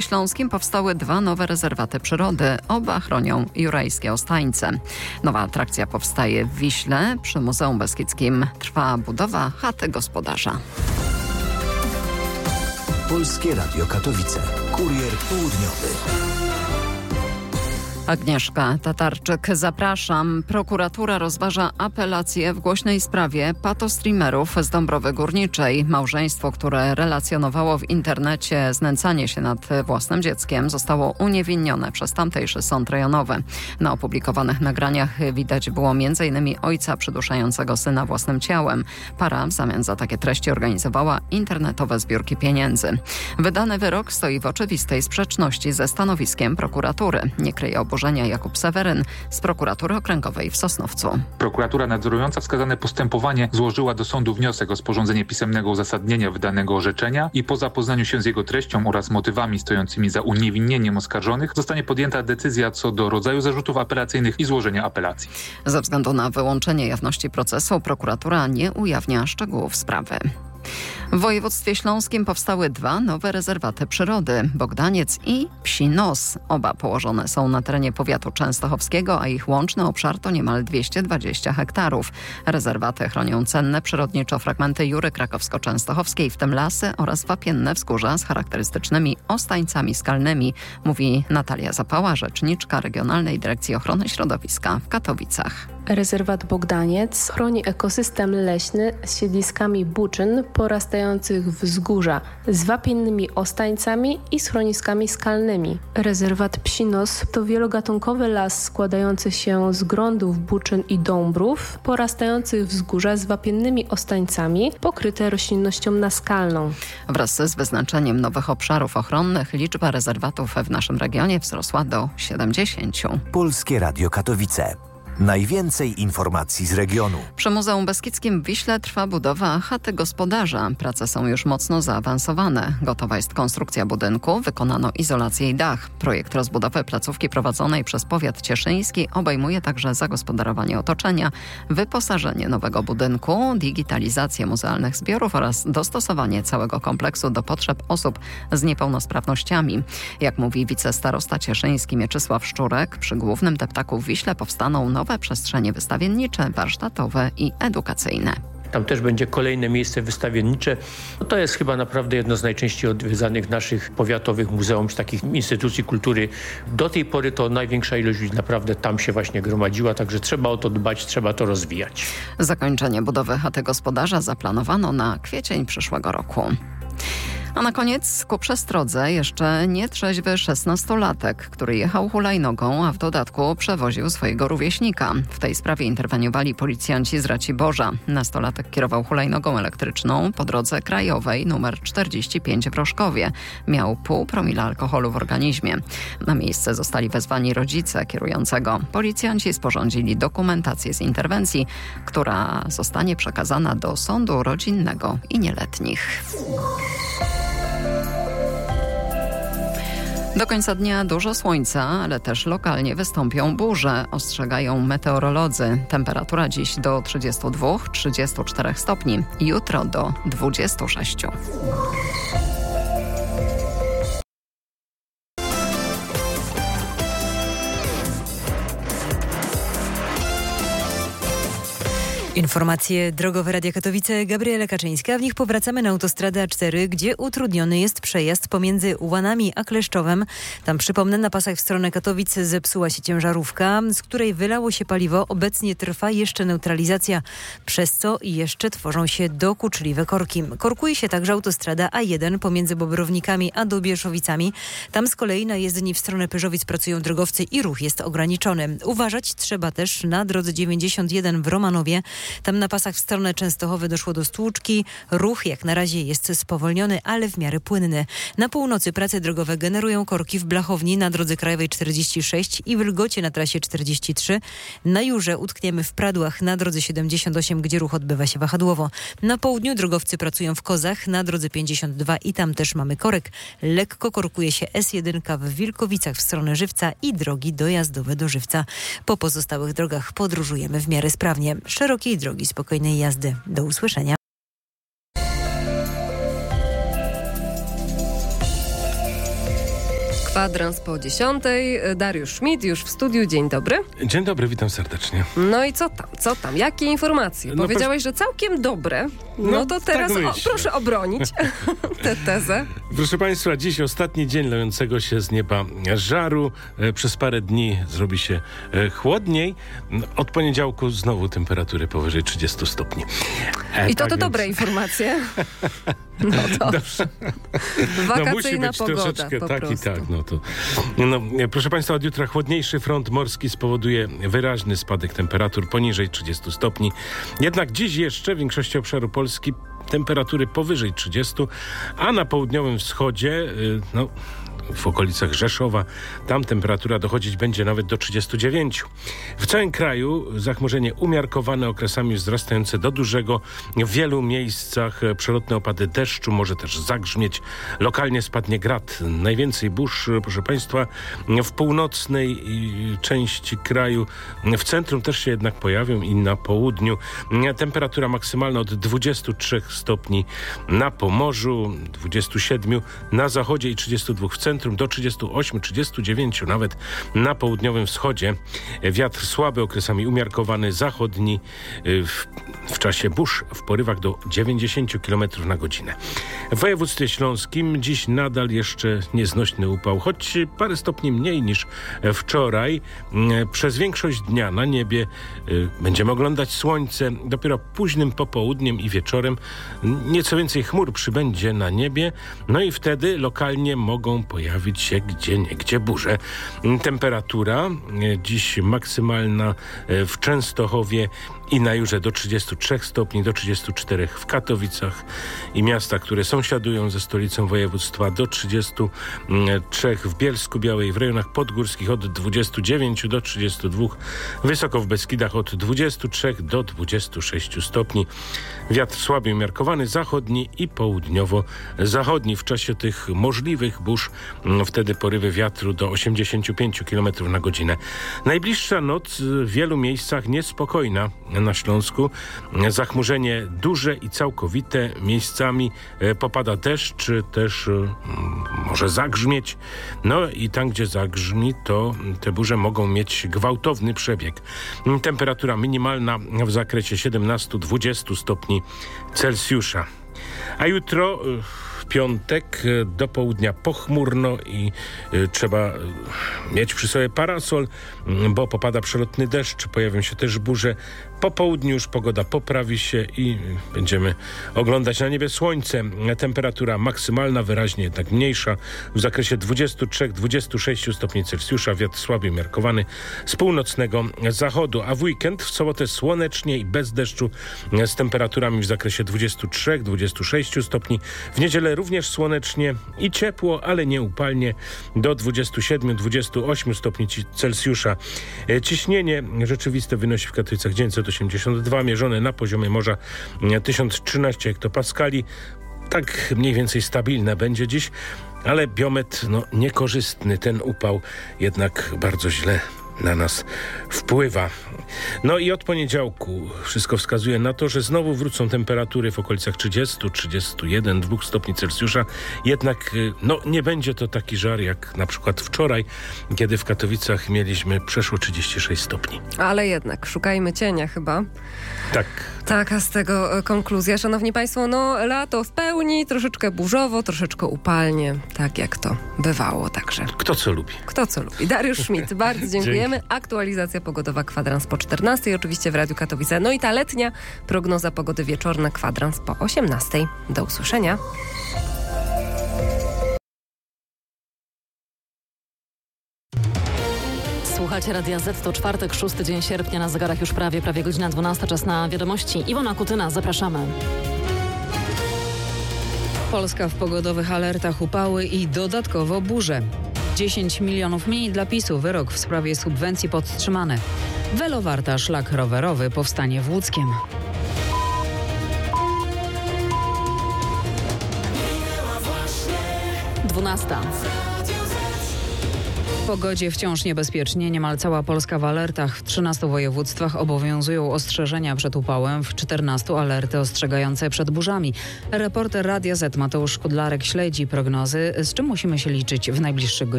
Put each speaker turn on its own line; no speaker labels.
Śląskim powstały 2 nowe rezerwaty przyrody. Oba chronią jurajskie ostańce. Nowa atrakcja powstaje w Wiśle. Przy Muzeum Beskidzkim trwa budowa chaty gospodarza.
Polskie Radio Katowice. Kurier południowy.
Agnieszka Tatarczyk, zapraszam. Prokuratura rozważa apelację w głośnej sprawie patostreamerów z Dąbrowy Górniczej. Małżeństwo, które relacjonowało w internecie znęcanie się nad własnym dzieckiem, zostało uniewinnione przez tamtejszy sąd rejonowy. Na opublikowanych nagraniach widać było m.in. ojca przyduszającego syna własnym ciałem. Para w zamian za takie treści organizowała internetowe zbiórki pieniędzy. Wydany wyrok stoi w oczywistej sprzeczności ze stanowiskiem prokuratury. Nie kryje oburzenia Jakub Seweryn z prokuratury okręgowej w Sosnowcu.
Prokuratura nadzorująca wskazane postępowanie złożyła do sądu wniosek o sporządzenie pisemnego uzasadnienia wydanego orzeczenia i po zapoznaniu się z jego treścią oraz motywami stojącymi za uniewinnieniem oskarżonych zostanie podjęta decyzja co do rodzaju zarzutów apelacyjnych i złożenia apelacji.
Ze względu na wyłączenie jawności procesu prokuratura nie ujawnia szczegółów sprawy. W województwie śląskim powstały 2 nowe rezerwaty przyrody, Bogdaniec i Psi Nos. Oba położone są na terenie powiatu częstochowskiego, a ich łączny obszar to niemal 220 hektarów. Rezerwaty chronią cenne przyrodniczo fragmenty Jury Krakowsko-Częstochowskiej, w tym lasy oraz wapienne wzgórza z charakterystycznymi ostańcami skalnymi, mówi Natalia Zapała, rzeczniczka Regionalnej Dyrekcji Ochrony Środowiska w Katowicach.
Rezerwat Bogdaniec chroni ekosystem leśny z siedliskami buczyn porastających wzgórza, z wapiennymi ostańcami i schroniskami skalnymi. Rezerwat Psi Nos to wielogatunkowy las składający się z grądów buczyn i dąbrów, porastających wzgórza z wapiennymi ostańcami, pokryte roślinnością naskalną.
Wraz z wyznaczeniem nowych obszarów ochronnych liczba rezerwatów w naszym regionie wzrosła do 70.
Polskie Radio Katowice. Najwięcej informacji z regionu.
Przy Muzeum Beskidzkim w Wiśle trwa budowa chaty gospodarza. Prace są już mocno zaawansowane. Gotowa jest konstrukcja budynku, wykonano izolację i dach. Projekt rozbudowy placówki prowadzonej przez powiat cieszyński obejmuje także zagospodarowanie otoczenia, wyposażenie nowego budynku, digitalizację muzealnych zbiorów oraz dostosowanie całego kompleksu do potrzeb osób z niepełnosprawnościami. Jak mówi wicestarosta cieszyński Mieczysław Szczurek, przy głównym deptaku w Wiśle powstaną nowe przestrzenie wystawiennicze, warsztatowe i edukacyjne.
Tam też będzie kolejne miejsce wystawiennicze. To jest chyba naprawdę jedno z najczęściej odwiedzanych naszych powiatowych muzeum, czy takich instytucji kultury. Do tej pory to największa ilość ludzi naprawdę tam się właśnie gromadziła, także trzeba o to dbać, trzeba to rozwijać.
Zakończenie budowy chaty gospodarza zaplanowano na kwiecień przyszłego roku. A na koniec ku przestrodze jeszcze nietrzeźwy 16-latek, który jechał hulajnogą, a w dodatku przewoził swojego rówieśnika. W tej sprawie interweniowali policjanci z Raciborza. Nastolatek kierował hulajnogą elektryczną po drodze krajowej nr 45 w Roszkowie. Miał 0,5 promila alkoholu w organizmie. Na miejsce zostali wezwani rodzice kierującego. Policjanci sporządzili dokumentację z interwencji, która zostanie przekazana do sądu rodzinnego i nieletnich. Do końca dnia dużo słońca, ale też lokalnie wystąpią burze, ostrzegają meteorolodzy. Temperatura dziś do 32-34 stopni, jutro do 26.
Informacje drogowe Radia Katowice, Gabriela Kaczyńska. W nich powracamy na autostradę A4, gdzie utrudniony jest przejazd pomiędzy Łanami a Kleszczowem. Tam, przypomnę, na pasach w stronę Katowic zepsuła się ciężarówka, z której wylało się paliwo. Obecnie trwa jeszcze neutralizacja, przez co jeszcze tworzą się dokuczliwe korki. Korkuje się także autostrada A1 pomiędzy Bobrownikami a Dobieszowicami. Tam z kolei na jezdni w stronę Pyrzowic pracują drogowcy i ruch jest ograniczony. Uważać trzeba też na drodze 91 w Romanowie. Tam na pasach w stronę Częstochowy doszło do stłuczki. Ruch jak na razie jest spowolniony, ale w miarę płynny. Na północy prace drogowe generują korki w Blachowni na drodze krajowej 46 i w Lgocie na trasie 43. Na Jurze utkniemy w Pradłach na drodze 78, gdzie ruch odbywa się wahadłowo. Na południu drogowcy pracują w Kozach na drodze 52 i tam też mamy korek. Lekko korkuje się S1 w Wilkowicach w stronę Żywca i drogi dojazdowe do Żywca. Po pozostałych drogach podróżujemy w miarę sprawnie. Szerokiej drogi spokojnej jazdy. Do usłyszenia.
Kwadrans po 10. Dariusz Schmidt już w studiu. Dzień dobry.
Dzień dobry, witam serdecznie.
No i co tam? Jakie informacje?
No
Powiedziałeś, że całkiem dobre. No to teraz
tak
proszę obronić tę tezę.
Proszę Państwa, dziś ostatni dzień lejącego się z nieba żaru. Przez parę dni zrobi się chłodniej. Od poniedziałku znowu temperatury powyżej 30 stopni.
I to
tak
dobre informacje. No to
dobrze.
wakacyjna
musi być
pogoda
troszeczkę
po
tak
prostu.
i tak. Proszę Państwa, od jutra chłodniejszy front morski spowoduje wyraźny spadek temperatur poniżej 30 stopni. Jednak dziś jeszcze w większości obszaru Polski temperatury powyżej 30, a na południowym wschodzie, w okolicach Rzeszowa, tam temperatura dochodzić będzie nawet do 39. W całym kraju zachmurzenie umiarkowane, okresami wzrastające do dużego. W wielu miejscach przelotne opady deszczu, może też zagrzmieć. Lokalnie spadnie grad. Najwięcej burz, proszę Państwa, w północnej części kraju. W centrum też się jednak pojawią i na południu. Temperatura maksymalna od 23 stopni na Pomorzu, 27 na zachodzie i 32 w centrum, do 38, 39 nawet na południowym wschodzie. Wiatr słaby, okresami umiarkowany, zachodni, w czasie burz w porywach do 90 km na godzinę. W województwie śląskim dziś nadal jeszcze nieznośny upał, choć parę stopni mniej niż wczoraj. Przez większość dnia na niebie będziemy oglądać słońce. Dopiero późnym popołudniem i wieczorem nieco więcej chmur przybędzie na niebie, no i wtedy lokalnie mogą pojawić się gdzieniegdzie burze. Temperatura dziś maksymalna w Częstochowie i na Jurze do 33 stopni, do 34 w Katowicach i miastach, które sąsiadują ze stolicą województwa, do 33 w Bielsku-Białej, w rejonach podgórskich od 29 do 32, wysoko w Beskidach od 23 do 26 stopni. Wiatr słaby umiarkowany, zachodni i południowo-zachodni. W czasie tych możliwych burz wtedy porywy wiatru do 85 km na godzinę. Najbliższa noc w wielu miejscach niespokojna. Na Śląsku zachmurzenie duże i całkowite, miejscami popada deszcz, też może zagrzmieć. No i tam, gdzie zagrzmi, to te burze mogą mieć gwałtowny przebieg. Temperatura minimalna w zakresie 17-20 stopni Celsjusza. A jutro w piątek do południa pochmurno i trzeba mieć przy sobie parasol, bo popada przelotny deszcz, pojawią się też burze. Po południu już pogoda poprawi się i będziemy oglądać na niebie słońce. Temperatura maksymalna, wyraźnie jednak mniejsza, w zakresie 23-26 stopni Celsjusza. Wiatr słaby umiarkowany z północnego zachodu. A w weekend, w sobotę słonecznie i bez deszczu z temperaturami w zakresie 23-26 stopni. W niedzielę również słonecznie i ciepło, ale nie upalnie, do 27-28 stopni Celsjusza. Ciśnienie rzeczywiste wynosi w Katowicach 982, mierzone na poziomie morza 1013 hektopaskali. Tak mniej więcej stabilne będzie dziś, ale biometr niekorzystny. Ten upał jednak bardzo źle na nas wpływa. No i od poniedziałku wszystko wskazuje na to, że znowu wrócą temperatury w okolicach 30, 31, 2 stopni Celsjusza. Jednak nie będzie to taki żar jak na przykład wczoraj, kiedy w Katowicach mieliśmy przeszło 36 stopni.
Ale jednak szukajmy cienia chyba.
Tak.
Taka z tego konkluzja. Szanowni Państwo, lato w pełni, troszeczkę burzowo, troszeczkę upalnie, tak jak to bywało także.
Kto co lubi.
Dariusz Schmidt, bardzo dziękujemy. Aktualizacja pogodowa kwadrans po 14, oczywiście w Radiu Katowice. No i ta letnia prognoza pogody wieczorna, kwadrans po 18. Do usłyszenia.
Słuchacie Radia Z, to czwartek, 6 dzień sierpnia, na zegarach już prawie godzina 12, czas na wiadomości. Iwona Kutyna, zapraszamy.
Polska w pogodowych alertach, upały i dodatkowo burze. 10 milionów mniej dla PiS-u, wyrok w sprawie subwencji podtrzymany. Welowarta, szlak rowerowy, powstanie w Łódzkiem.
Dwunasta.
W pogodzie wciąż niebezpiecznie. Niemal cała Polska w alertach. W 13 województwach obowiązują ostrzeżenia przed upałem, w 14 alerty ostrzegające przed burzami. Reporter Radia Z Mateusz Kudlarek śledzi prognozy. Z czym musimy się liczyć w najbliższych godzinach?